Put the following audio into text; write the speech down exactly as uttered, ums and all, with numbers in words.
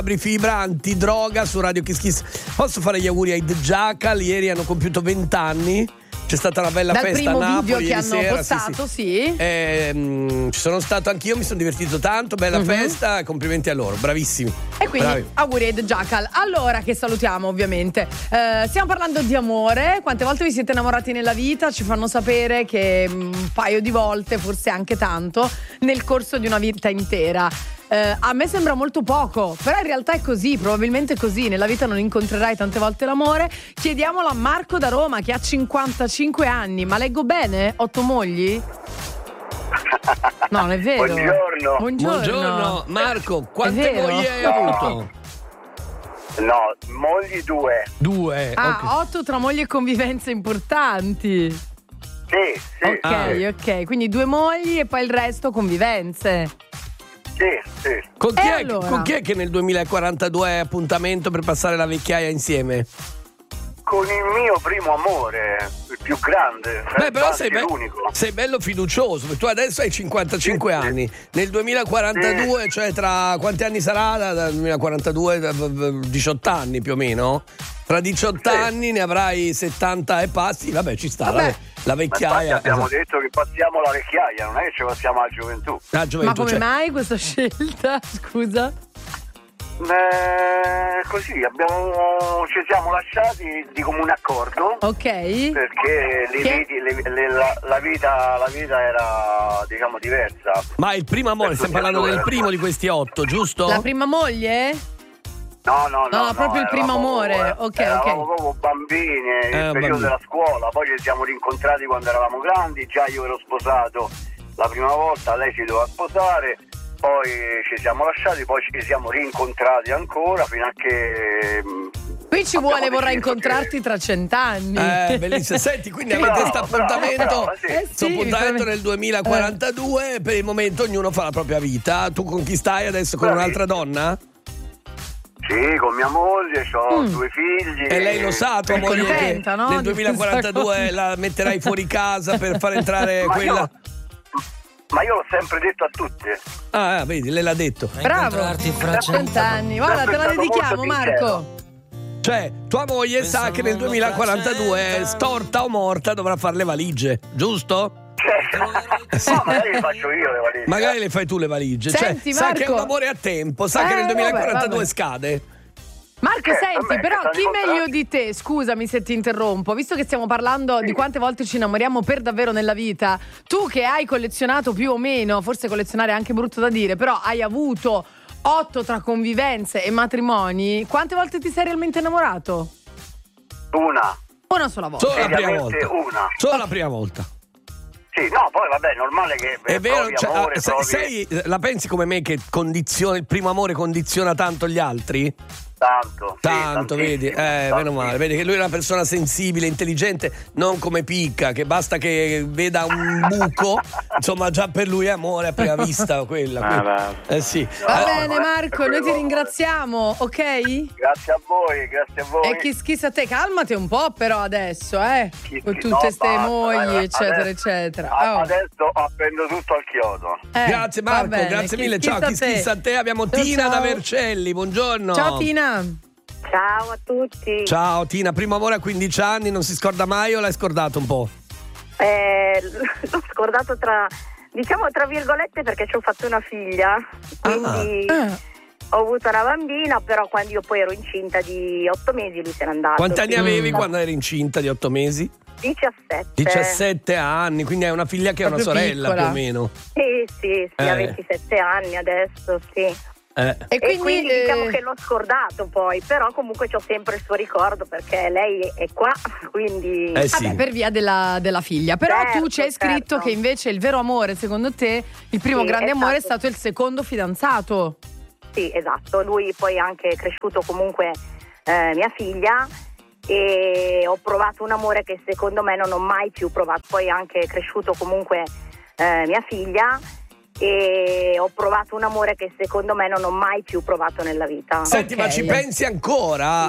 Fibra antidroga su Radio Kiss Kiss. Posso fare gli auguri ai The Jackal? Ieri hanno compiuto venti anni. C'è stata una bella Dal festa a primo Napoli video che ieri hanno sera, postato, sì, sì. sì. E, mh, ci sono stato anch'io, mi sono divertito tanto, bella uh-huh. festa, complimenti a loro, bravissimi. E quindi Bravi. auguri ai The Jackal. Allora, che salutiamo ovviamente. Eh, stiamo parlando di amore. Quante volte vi siete innamorati nella vita? Ci fanno sapere che un paio di volte, forse anche tanto, nel corso di una vita intera. Eh, a me sembra molto poco, però in realtà è così, probabilmente è così. Nella vita non incontrerai tante volte l'amore. Chiediamolo a Marco da Roma, che ha cinquantacinque anni. Ma leggo bene? Otto mogli? No, non è vero. Buongiorno. Buongiorno. Buongiorno Marco, quante mogli hai No. avuto? No, mogli due. Due. Ah, ok. otto tra mogli e convivenze importanti. Sì, sì. Ok, Ah. ok. Quindi due mogli e poi il resto convivenze. Sì, sì. Con chi, E è, allora? con chi è che nel duemilaquarantadue hai appuntamento per passare la vecchiaia insieme? Con il mio primo amore, il più grande. Beh, però anzi, sei, be- l'unico. sei bello fiducioso, perché tu adesso hai cinquantacinque Sì, sì. anni. Nel duemilaquarantadue, cioè tra quanti anni sarà? Dal duemilaquarantadue, diciotto anni più o meno? Tra diciotto Sì. anni ne avrai settanta e passi, vabbè ci sta, Vabbè. la, la Ma infatti vecchiaia. abbiamo esatto. detto che passiamo la vecchiaia, non è che ci passiamo alla gioventù. La gioventù, Ma come cioè- mai questa scelta? Scusa. Eh, così abbiamo, ci siamo lasciati di comune accordo. Ok. Perché le Che- viti- le- le- la, la vita la vita era, diciamo, diversa. Ma il primo amore, stiamo parlando del primo di questi otto, giusto? La prima moglie? No, no, no. No, no, proprio il primo eravamo- amore. Ok, eravamo ok. proprio bambini, il Eh, periodo bambini. della scuola. Poi ci siamo rincontrati quando eravamo grandi. Già io ero sposato la prima volta, lei si doveva sposare. Poi ci siamo lasciati, poi ci siamo rincontrati ancora fino a che... mh, Qui ci abbiamo vuole, vorrà deciso incontrarti che- tra cent'anni. Eh, bellissimo. Senti, quindi Bravo, avete questo bravo, appuntamento, bravo, sì. Eh, questo sì, appuntamento mi- nel duemilaquarantadue, per il momento ognuno fa la propria vita. Tu con chi stai adesso? Con Bravi. un'altra donna? Sì, con mia moglie, ho Mm. due figli. E lei lo sa, tua È moglie, che contenta, no, nel di duemilaquarantadue questa cosa. la metterai fuori casa per far entrare Ma quella... io, ma io l'ho sempre detto a tutti. Ah, eh, vedi, lei l'ha detto. Bravo. fra cent'anni. Guarda, te la Sempre stato dedichiamo, molto Marco. Cioè, tua moglie sa che nel duemilaquarantadue, storta o morta, dovrà fare le valigie, giusto? No, magari le faccio io le valigie. Magari le fai tu le valigie. Senti, cioè, sa che è un Marco. amore a tempo, sa Eh, che nel duemilaquarantadue vabbè, vabbè. scade. Marco, Eh, senti, vabbè, però che chi sono i meglio contratti. di te, scusami se ti interrompo, visto che stiamo parlando di quante volte ci innamoriamo per davvero nella vita, tu che hai collezionato più o meno, forse collezionare è anche brutto da dire, però hai avuto otto tra convivenze e matrimoni, quante volte ti sei realmente innamorato? Una. Una sola volta. Solo la prima Seriamente volta. una. Solo la prima volta. Sì, no, poi vabbè, è normale che È vero, provi cioè, amore, ah, se- provi sei, la pensi come me che condiziona il primo amore condiziona tanto gli altri? tanto. sì, Tanto, vedi, eh, tantissimo, meno male, vedi che lui è una persona sensibile, intelligente, non come Picca, che basta che veda un buco, insomma già per lui è amore a prima vista quella. Ah, quella. va. Eh sì. Va No, bene eh, Marco, noi ti quello- ringraziamo, ok? Grazie a voi, grazie a voi. E chi schissa a te, calmati un po' però adesso, eh? Chi- Con chi- tutte no, ste basta, mogli, dai, eccetera, adesso- eccetera. a- Oh. Adesso appendo tutto al chiodo. Eh, Grazie va Marco, bene. grazie Chi mille. Ciao, schissa chi schissa a te? Abbiamo Ciao, Tina da ciao. Vercelli, buongiorno. Ciao Tina. Ciao a tutti. Ciao Tina, primo amore a quindici anni, non si scorda mai o l'hai scordato un po'? Eh, l'ho scordato tra, diciamo tra virgolette, perché ci ho fatto una figlia, quindi Ah. ho avuto una bambina, però quando io poi ero incinta di otto mesi lui se n'è andato. Quanti anni quindi- avevi quando eri incinta di otto mesi? diciassette. diciassette anni, quindi hai una figlia che è una Proprio sorella piccola. più o meno. Sì, sì, sì, Eh. ha ventisette anni adesso, sì. Eh. E E quindi, quindi, eh, diciamo che l'ho scordato poi, però comunque c'ho sempre il suo ricordo perché lei è qua, quindi... Eh sì. vabbè, per via della, della figlia. Però Certo, tu ci hai scritto certo. che invece il vero amore, secondo te, il primo Sì, grande amore è esatto. stato il secondo fidanzato. Sì, esatto, lui poi ha anche cresciuto comunque eh, mia figlia e ho provato un amore che secondo me non ho mai più provato, poi ha anche cresciuto comunque eh, mia figlia e ho provato un amore che secondo me non ho mai più provato nella vita. Senti, Ok. ma ci pensi ancora